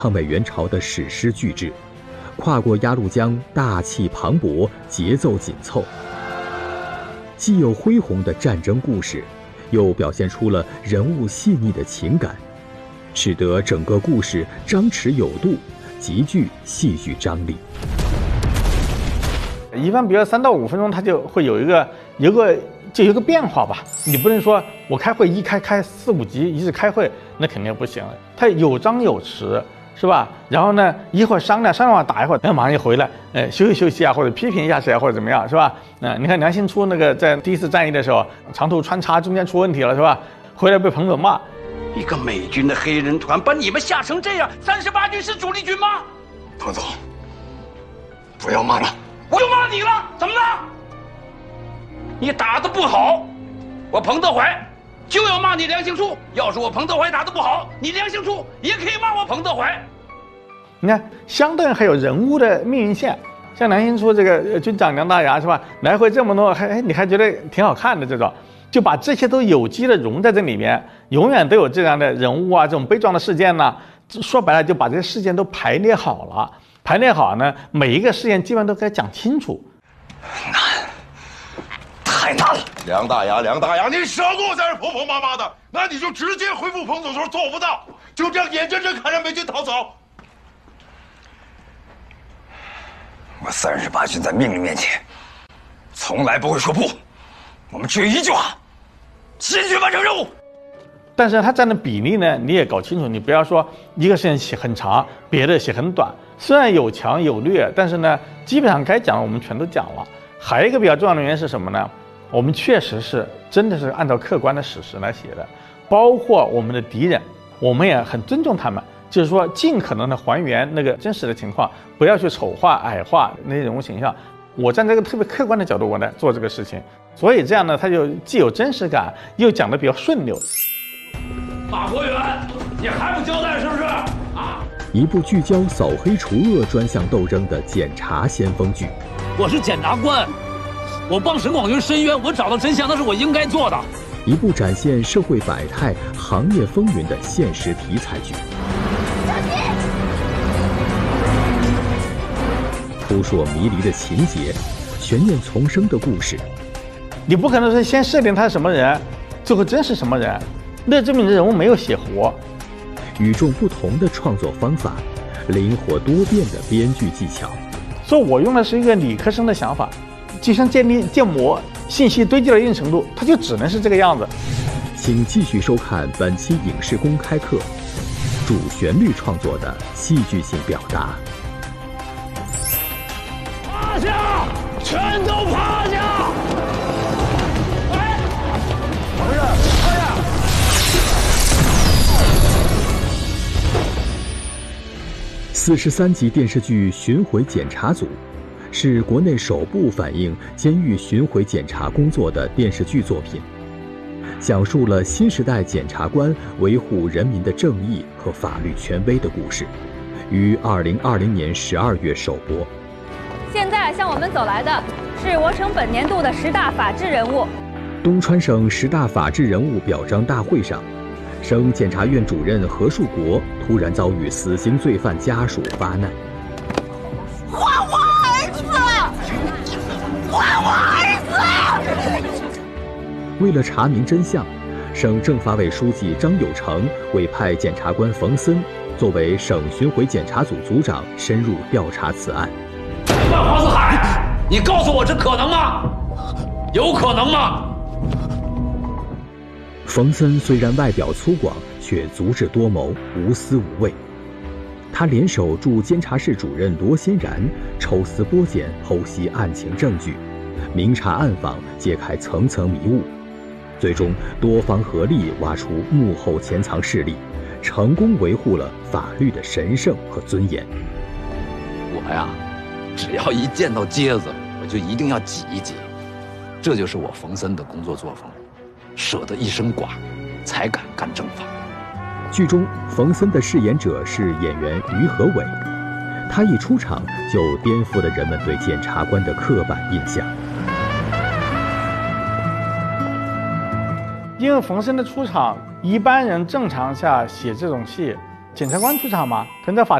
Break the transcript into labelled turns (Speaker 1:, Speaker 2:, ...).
Speaker 1: 抗美援朝的史诗巨制，跨过鸭绿江，大气磅礴，节奏紧凑，既有恢宏的战争故事，又表现出了人物细腻的情感，使得整个故事张弛有度，极具戏剧张力。
Speaker 2: 一般比如3到5分钟，它就会有一个变化吧。你不能说我开会一开4、5集一直开会，那肯定不行。它有张有弛，是吧？然后呢，一会儿商量完打一会儿，马上就回来，休息啊，或者批评一下谁啊，或者怎么样，是吧？你看梁兴初那个在第1次战役的时候，长途穿插中间出问题了，是吧？回来被彭总骂，
Speaker 3: 一个美军的黑人团把你们吓成这样，38军是主力军吗？
Speaker 4: 彭总，不要骂了。
Speaker 3: 我就骂你了，怎么了？你打得不好，我彭德怀就要骂你梁兴初。要是我彭德怀打得不好，你梁兴初也可以骂我彭德怀。
Speaker 2: 你看，相对还有人物的命运线，像梁兴初这个军长梁大牙，是吧？来回这么多，你还觉得挺好看的这种，就把这些都有机的融在这里面，永远都有这样的人物啊，这种悲壮的事件呢。说白了，就把这些事件都排列好了。排列好呢，每一个事件基本上都该讲清楚。
Speaker 4: 难，太难了。
Speaker 5: 梁大牙，你少给我在这婆婆妈妈的，那你就直接回复彭总说做不到，就这样眼睁睁看着美军逃走。
Speaker 4: 我38军在命令面前，从来不会说不。我们只有一句话：坚决完成任务。
Speaker 2: 但是它占的比例呢，你也搞清楚，你不要说一个事情写很长，别的写很短。虽然有强有劣，但是呢，基本上该讲的我们全都讲了。还有一个比较重要的原因是什么呢？我们确实是真的是按照客观的史实来写的，包括我们的敌人，我们也很尊重他们，就是说尽可能的还原那个真实的情况，不要去丑化矮化那些人物形象。我站在一个特别客观的角度，我来做这个事情，所以这样呢，它就既有真实感，又讲得比较顺溜。
Speaker 3: 马国元，你还不交代是不是？啊！
Speaker 1: 一部聚焦扫黑除恶专项斗争的检察先锋剧。
Speaker 6: 我是检察官，我帮沈广军申冤，我找到真相，那是我应该做的。
Speaker 1: 一部展现社会百态、行业风云的现实题材剧。扑朔迷离的情节，悬念丛生的故事。
Speaker 2: 你不可能是先设定他是什么人，最后真是什么人，那证明人物没有写活。
Speaker 1: 与众不同的创作方法，灵活多变的编剧技巧。
Speaker 2: 所以我用的是一个理科生的想法，就像建模，信息堆积到一定程度，它就只能是这个样子。
Speaker 1: 请继续收看本期影视公开课，主旋律创作的戏剧性表达。
Speaker 3: 趴下，全都趴下！哎，不是，趴下！
Speaker 1: 43集电视剧《巡回检查组》，是国内首部反映监狱巡回检查工作的电视剧作品，讲述了新时代检察官维护人民的正义和法律权威的故事，于2020年12月首播。
Speaker 7: 现在向我们走来的是我省本年度的10大法治人物。
Speaker 1: 东川省10大法治人物表彰大会上，省检察院主任何树国突然遭遇死刑罪犯家属发难。
Speaker 8: 还我儿子！还我儿子！
Speaker 1: 为了查明真相，省政法委书记张有成委派检察官冯森作为省巡回检查组组长，深入调查此案。
Speaker 6: 万黄四海，你告诉我这可能吗？有可能吗？
Speaker 1: 冯森虽然外表粗犷，却足智多谋，无私无畏。他联手驻监察室主任罗欣然，抽丝剥茧，剖析案情证据，明察暗访，揭开层层迷雾，最终多方合力挖出幕后潜藏势力，成功维护了法律的神圣和尊严。
Speaker 9: 我呀，只要一见到疖子，我就一定要挤一挤，这就是我冯森的工作作风。 舍得一身剐，才敢干正法。
Speaker 1: 剧中，冯森的饰演者是演员于和伟，他一出场就颠覆了人们对检察官的刻板印象。
Speaker 2: 因为冯森的出场，一般人正常下写这种戏， 检察官出场嘛，可能在法